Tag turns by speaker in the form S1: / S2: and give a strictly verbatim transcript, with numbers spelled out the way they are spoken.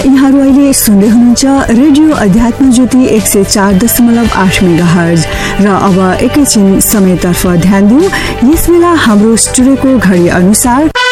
S1: यहाँहरू अहिले सुन्दै हुनुहुन्छ रेडियो अध्यात्म ज्योति एक सय चार दशमलव आठ मेगा हर्ज। र अब एकैछिन समयतर्फ ध्यान दिउँ। यस बेला हाम्रो स्टुडियोको घडी अनुसार